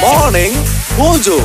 Morning Mojo.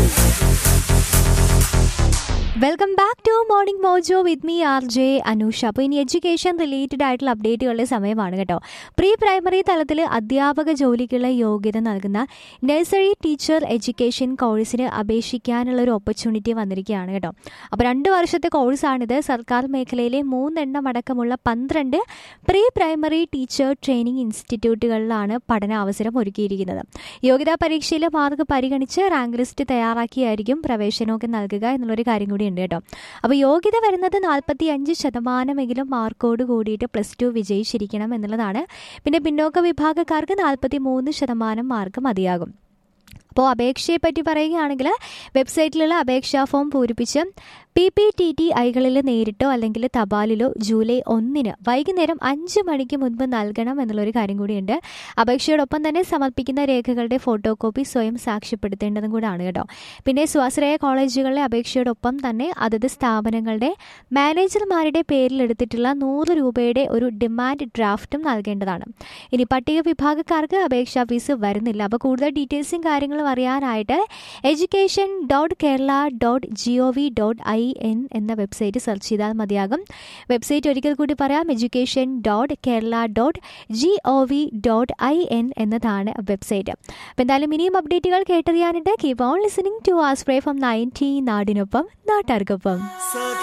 Welcome back to morning mojo with me R J Anusha. അപ്പോൾ ഇനി education related ആയിട്ടുള്ള അപ്ഡേറ്റുകളുടെ സമയമാണ് കേട്ടോ. പ്രീ പ്രൈമറി തലത്തിൽ അധ്യാപക ജോലിക്കുള്ള യോഗ്യത നൽകുന്ന നഴ്സറി ടീച്ചർ എഡ്യൂക്കേഷൻ കോഴ്സിന് അപേക്ഷിക്കാനുള്ള ഒരു ഓപ്പർച്യൂണിറ്റി വന്നിരിക്കുകയാണ് കേട്ടോ. അപ്പോൾ 2 വർഷത്തെ കോഴ്സാണിത്. സർക്കാർ മേഖലയിലെ 3 എണ്ണം അടക്കമുള്ള 12 പ്രീ പ്രൈമറി ടീച്ചർ ട്രെയിനിങ് ഇൻസ്റ്റിറ്റ്യൂട്ടുകളിലാണ് പഠനാവസരം ഒരുക്കിയിരിക്കുന്നത്. യോഗ്യതാ പരീക്ഷയിലെ മാർക്ക് പരിഗണിച്ച് റാങ്ക് ലിസ്റ്റ് തയ്യാറാക്കിയായിരിക്കും പ്രവേശനമൊക്കെ നൽകുക എന്നുള്ളൊരു കാര്യം കൂടി ഉണ്ട് കേട്ടോ. അപ്പോൾ യോഗ്യത വരുന്നത് 45% മാർക്കോട് കൂടിയിട്ട് +2 വിജയിച്ചിരിക്കണം എന്നുള്ളതാണ്. പിന്നെ പിന്നോക്ക വിഭാഗക്കാർക്ക് 43% മാർക്ക് മതിയാകും. അപ്പോൾ അപേക്ഷയെ പറ്റി പറയുകയാണെങ്കിൽ വെബ്സൈറ്റിലുള്ള അപേക്ഷാ ഫോം പൂരിപ്പിച്ച് PPTTIകളിൽ നേരിട്ടോ അല്ലെങ്കിൽ തപാലിലോ ജൂലൈ 1 വൈകുന്നേരം 5 മണിക്ക് മുൻപ് നൽകണം എന്നുള്ളൊരു കാര്യം കൂടിയുണ്ട്. അപേക്ഷയോടൊപ്പം തന്നെ സമർപ്പിക്കുന്ന രേഖകളുടെ ഫോട്ടോ കോപ്പി സ്വയം സാക്ഷ്യപ്പെടുത്തേണ്ടതും കൂടാണ് കേട്ടോ. പിന്നെ സ്വാശ്രയ കോളേജുകളിലെ അപേക്ഷയോടൊപ്പം തന്നെ അതത് സ്ഥാപനങ്ങളുടെ മാനേജർമാരുടെ പേരിൽ എടുത്തിട്ടുള്ള 100 രൂപയുടെ ഒരു ഡിമാൻഡ് ഡ്രാഫ്റ്റും നൽകേണ്ടതാണ്. ഇനി പട്ടിക വിഭാഗക്കാർക്ക് അപേക്ഷാ ഫീസ് വരുന്നില്ല. അപ്പോൾ കൂടുതൽ ഡീറ്റെയിൽസും കാര്യങ്ങളും അറിയാനായിട്ട് education.kerala.gov.in എന്ന വെബ്സൈറ്റ് സെർച്ച് ചെയ്താൽ മതിയാകും. വെബ്സൈറ്റ് ഒരിക്കൽ കൂടി പറയാം, education.kerala.gov.in എന്നതാണ് വെബ്സൈറ്റ്. അപ്പോൾ എന്തായാലും ഇനിയും അപ്ഡേറ്റുകൾ കേട്ടറിയാനുണ്ട്. Keep on listening to ആസ്പ്രേ from 90 നാടിനൊപ്പം നാട്ടാർക്കൊപ്പം.